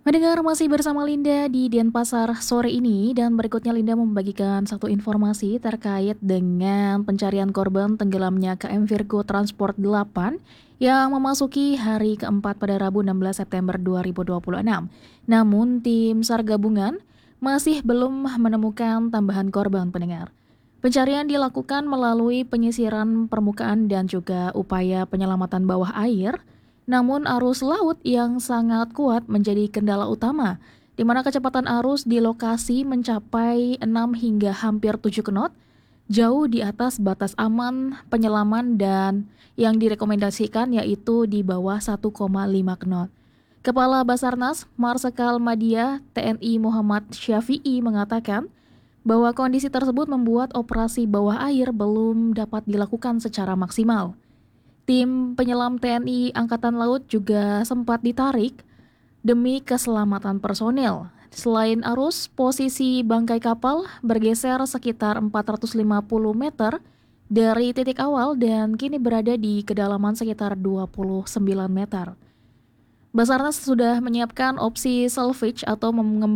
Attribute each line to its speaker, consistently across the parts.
Speaker 1: Mendengar masih bersama Linda di Denpasar sore ini dan berikutnya Linda membagikan satu informasi terkait dengan pencarian korban tenggelamnya KM Virgo Transport 8 yang memasuki hari keempat pada Rabu 16 September 2026. Namun tim SAR gabungan masih belum menemukan tambahan korban pendengar. Pencarian dilakukan melalui penyisiran permukaan dan juga upaya penyelamatan bawah air. Namun arus laut yang sangat kuat menjadi kendala utama, di mana kecepatan arus di lokasi mencapai 6 hingga hampir 7 knot, jauh di atas batas aman penyelaman dan yang direkomendasikan yaitu di bawah 1,5 knot. Kepala Basarnas Marsikal Madya TNI Muhammad Syafi'i mengatakan bahwa kondisi tersebut membuat operasi bawah air belum dapat dilakukan secara maksimal. Tim penyelam TNI Angkatan Laut juga sempat ditarik demi keselamatan personel. Selain arus, posisi bangkai kapal bergeser sekitar 450 meter dari titik awal dan kini berada di kedalaman sekitar 29 meter. Basarnas sudah menyiapkan opsi salvage atau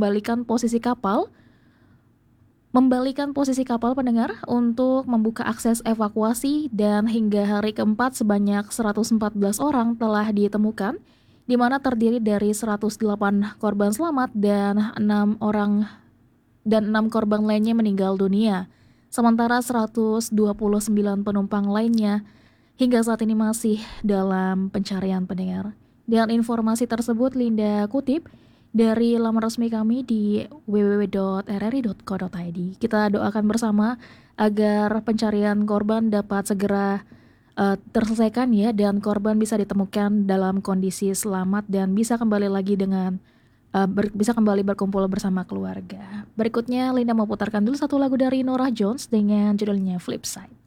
Speaker 1: membalikan posisi kapal pendengar untuk membuka akses evakuasi dan hingga hari keempat sebanyak 114 orang telah ditemukan, di mana terdiri dari 108 korban selamat dan 6 korban lainnya meninggal dunia. Sementara 129 penumpang lainnya hingga saat ini masih dalam pencarian pendengar. Dengan informasi tersebut Linda kutip dari laman resmi kami di www.rri.co.id. Kita doakan bersama agar pencarian korban dapat segera terselesaikan ya, dan korban bisa ditemukan dalam kondisi selamat dan bisa kembali lagi bisa kembali berkumpul bersama keluarga. Berikutnya Linda mau putarkan dulu satu lagu dari Norah Jones dengan judulnya Flipside.